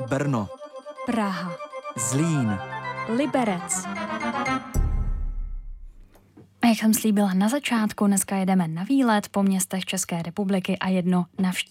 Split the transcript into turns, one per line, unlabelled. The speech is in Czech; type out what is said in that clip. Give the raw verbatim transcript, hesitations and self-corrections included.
Brno,
Praha,
Zlín,
Liberec. A jak jsem slíbila na začátku, dneska jedeme na výlet po městech České republiky a jedno navštívíme.